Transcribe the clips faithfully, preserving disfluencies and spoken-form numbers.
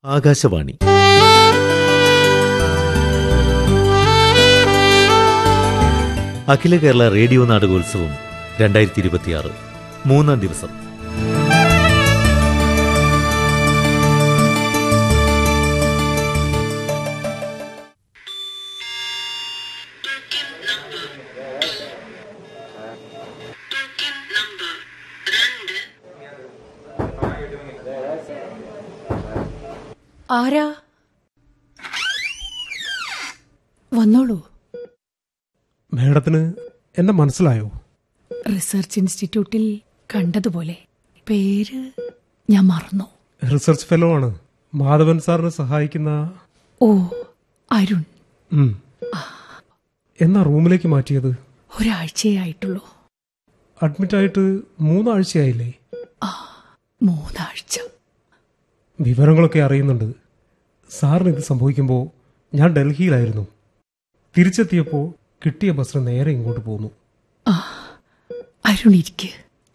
ആകാശവാണി. അഖില Kerala radio നാടകോത്സവം രണ്ടായിരത്തി ഇരുപത്തിയാറ് മൂന്നാം ദിവസം. ആരാ? വന്നോളൂ. മേഡത്തിന് എന്നെ മനസ്സിലായോ? റിസർച്ച് ഇൻസ്റ്റിറ്റ്യൂട്ടിൽ കണ്ടതുപോലെ. പേര് ഞാൻ മറന്നു. റിസർച്ച് ഫെലോ ആണ്, മാധവൻ സാറിനെ സഹായിക്കുന്ന. ഓ, അരുൺ. എന്നാ റൂമിലേക്ക് മാറ്റിയത്? ഒരാഴ്ചയേ ആയിട്ടുള്ളൂ. അഡ്മിറ്റ് ആയിട്ട് മൂന്നാഴ്ചയായില്ലേ? ആ, മൂന്നാഴ്ച. വിവരങ്ങളൊക്കെ അറിയുന്നുണ്ട്. സാറിന് ഇത് സംഭവിക്കുമ്പോൾ ഞാൻ ഡൽഹിയിലായിരുന്നു. തിരിച്ചെത്തിയപ്പോൾ കിട്ടിയ ബസ്സിന് നേരെ ഇങ്ങോട്ട് പോന്നു. ആ, അരുൺ ഇരിക്ക്.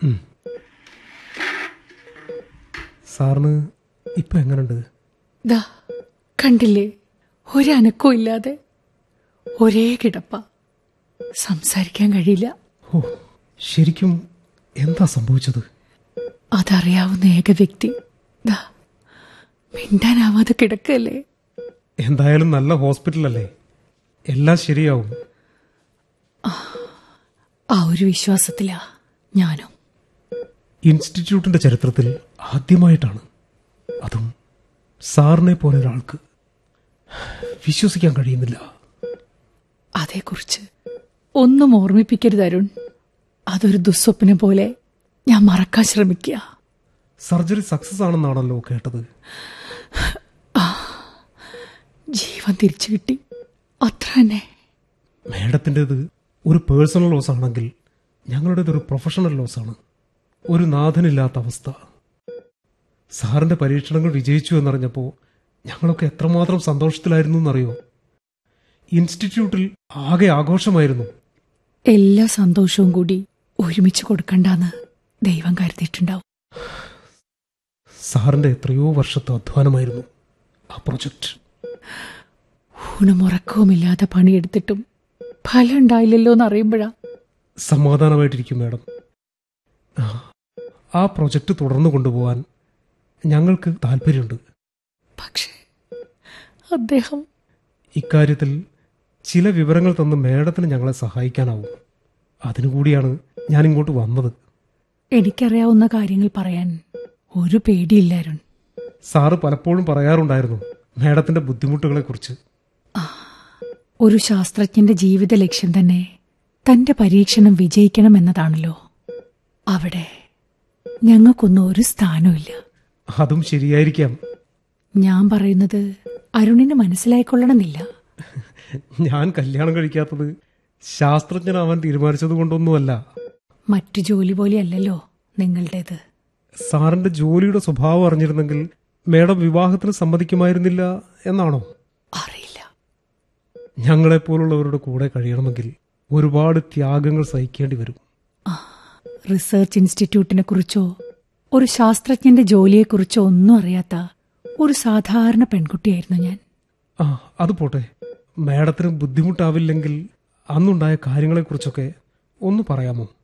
സാറിന് ഇപ്പൊ എങ്ങനുണ്ട്? ദാ കണ്ടില്ലേ, ഒരനക്കവും ഇല്ലാതെ ഒരേ കിടപ്പ. സംസാരിക്കാൻ കഴിയില്ല. ഓ, ശരിക്കും എന്താ സംഭവിച്ചത്? അതറിയാവുന്ന ഏക വ്യക്തി ദാ മിണ്ടാനാവാതെ കിടക്കല്ലേ. എന്തായാലും നല്ല ഹോസ്പിറ്റലല്ലേ, എല്ലാം ശരിയാവും. ആ ഒരു വിശ്വാസത്തിലാ ഞാനും. ഇൻസ്റ്റിറ്റ്യൂട്ടിന്റെ ചരിത്രത്തിൽ ആദ്യമായിട്ടാണ്, അതും സാറിനെ പോലെ ഒരാൾക്ക്. വിശ്വസിക്കാൻ കഴിയുന്നില്ല. അതേക്കുറിച്ച് ഒന്നും ഓർമ്മിപ്പിക്കരുത് അരുൺ. അതൊരു ദുസ്വപ്നം പോലെ ഞാൻ മറക്കാൻ ശ്രമിക്കുക. സർജറി സക്സസ് ആണെന്നാണല്ലോ കേട്ടത്. ജീവൻ തിരിച്ചു കിട്ടി, അത്ര തന്നെ. മേഡത്തിൻ്റെത് ഒരു പേഴ്സണൽ ലോസ് ആണെങ്കിൽ ഞങ്ങളുടേത് ഒരു പ്രൊഫഷണൽ ലോസ് ആണ്. ഒരു നാഥനില്ലാത്ത അവസ്ഥ. സാറിന്റെ പരീക്ഷണങ്ങൾ വിജയിച്ചു എന്നറിഞ്ഞപ്പോൾ ഞങ്ങളൊക്കെ എത്രമാത്രം സന്തോഷത്തിലായിരുന്നു എന്നറിയോ? ഇൻസ്റ്റിറ്റ്യൂട്ടിൽ ആകെ ആഘോഷമായിരുന്നു. എല്ലാ സന്തോഷവും കൂടി ഒരുമിച്ച് കൊടുക്കണ്ടെന്ന് ദൈവം കരുതിയിട്ടുണ്ടാവും. സാറിന്റെ എത്രയോ വർഷത്തെ അധ്വാനമായിരുന്നു ആ പ്രൊജക്ട്. ഊണുമുറക്കവുമില്ലാതെ പണിയെടുത്തിട്ടും ഫലം ഉണ്ടായില്ലല്ലോ എന്ന് അറിയുമ്പോഴാ. സമാധാനമായിട്ടിരിക്കും മാഡം. ആ പ്രൊജക്ട് തുടർന്നു കൊണ്ടുപോകാൻ ഞങ്ങൾക്ക് താല്പര്യമുണ്ട്. പക്ഷേ അദ്ദേഹം ഇക്കാര്യത്തിൽ ചില വിവരങ്ങൾ തന്ന് മേഡത്തിന് ഞങ്ങളെ സഹായിക്കാനാവും. അതിനുകൂടിയാണ് ഞാൻ ഇങ്ങോട്ട് വന്നത്. എനിക്കറിയാവുന്ന കാര്യങ്ങൾ പറയാൻ ഒരു പേടിയില്ല അരുൺ. സാറ് പലപ്പോഴും പറയാറുണ്ടായിരുന്നു മേഡത്തിന്റെ ബുദ്ധിമുട്ടുകളെ കുറിച്ച്. ഒരു ശാസ്ത്രജ്ഞന്റെ ജീവിത ലക്ഷ്യം തന്നെ തന്റെ പരീക്ഷണം വിജയിക്കണം എന്നതാണല്ലോ. അവിടെ ഞങ്ങൾക്കൊന്നും ഒരു സ്ഥാനമില്ല. അതും ശരിയായിരിക്കാം. ഞാൻ പറയുന്നത് അരുണിന് മനസ്സിലായിക്കൊള്ളണമെന്നില്ല. ഞാൻ കല്യാണം കഴിക്കാത്തത് ശാസ്ത്രജ്ഞനാവാൻ തീരുമാനിച്ചത് കൊണ്ടൊന്നുമല്ല. മറ്റു ജോലി പോലെയല്ലല്ലോ നിങ്ങളുടേത്. സാറിന്റെ ജോലിയുടെ സ്വഭാവം അറിഞ്ഞിരുന്നെങ്കിൽ മേഡം വിവാഹത്തിന് സമ്മതിക്കുമായിരുന്നില്ല എന്നാണോ? അറിയില്ല. ഞങ്ങളെപ്പോലുള്ളവരുടെ കൂടെ കഴിയണമെങ്കിൽ ഒരുപാട് ത്യാഗങ്ങൾ സഹിക്കേണ്ടി വരും. റിസർച്ച് ഇൻസ്റ്റിറ്റ്യൂട്ടിനെ കുറിച്ചോ ഒരു ശാസ്ത്രജ്ഞന്റെ ജോലിയെക്കുറിച്ചോ ഒന്നും അറിയാത്ത ഒരു സാധാരണ പെൺകുട്ടിയായിരുന്നു ഞാൻ. ആ, അത് പോട്ടെ. മേഡത്തിന് ബുദ്ധിമുട്ടാവില്ലെങ്കിൽ അന്നുണ്ടായ കാര്യങ്ങളെക്കുറിച്ചൊക്കെ ഒന്ന് പറയാമോ?